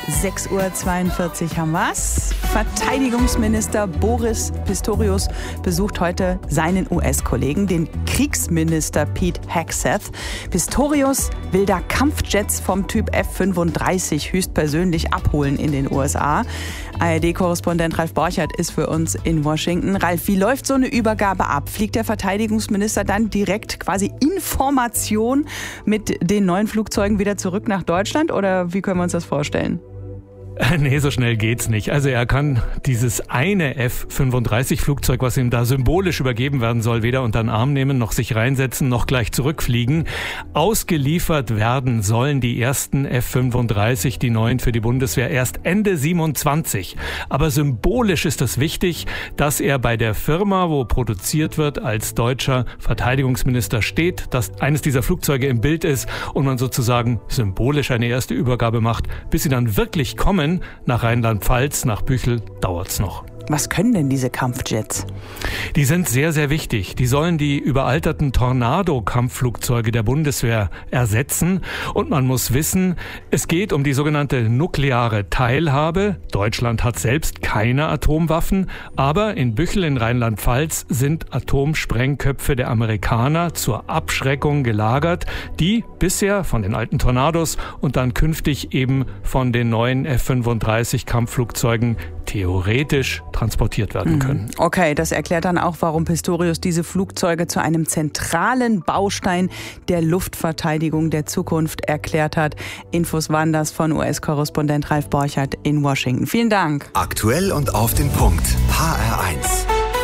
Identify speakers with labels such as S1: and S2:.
S1: 6:42 Uhr haben wir's. Verteidigungsminister Boris Pistorius besucht heute seinen US-Kollegen, den Kriegsminister Pete Hegseth. Pistorius will da Kampfjets vom Typ F-35 höchstpersönlich abholen in den USA. ARD-Korrespondent Ralf Borchert ist für uns in Washington. Ralf, wie läuft so eine Übergabe ab? Fliegt der Verteidigungsminister dann direkt quasi in Formation mit den neuen Flugzeugen wieder zurück nach Deutschland oder wie können wir uns das vorstellen?
S2: Nee, so schnell geht's nicht. Also er kann dieses eine F-35-Flugzeug, was ihm da symbolisch übergeben werden soll, weder unter den Arm nehmen, noch sich reinsetzen, noch gleich zurückfliegen. Ausgeliefert werden sollen die ersten F-35, die neuen für die Bundeswehr, erst Ende 27. Aber symbolisch ist es wichtig, dass er bei der Firma, wo produziert wird, als deutscher Verteidigungsminister steht, dass eines dieser Flugzeuge im Bild ist und man sozusagen symbolisch eine erste Übergabe macht. Bis sie dann wirklich kommen, nach Rheinland-Pfalz, nach Büchel, dauert's noch.
S1: Was können denn diese Kampfjets?
S2: Die sind sehr, sehr wichtig. Die sollen die überalterten Tornado-Kampfflugzeuge der Bundeswehr ersetzen. Und man muss wissen, es geht um die sogenannte nukleare Teilhabe. Deutschland hat selbst keine Atomwaffen, aber in Büchel in Rheinland-Pfalz sind Atomsprengköpfe der Amerikaner zur Abschreckung gelagert, die bisher von den alten Tornados und dann künftig eben von den neuen F-35 Kampfflugzeugen theoretisch transportiert werden können.
S1: Okay, das erklärt dann auch, warum Pistorius diese Flugzeuge zu einem zentralen Baustein der Luftverteidigung der Zukunft erklärt hat. Infos waren das von US-Korrespondent Ralf Borchert in Washington. Vielen Dank.
S3: Aktuell und auf den Punkt. HR1.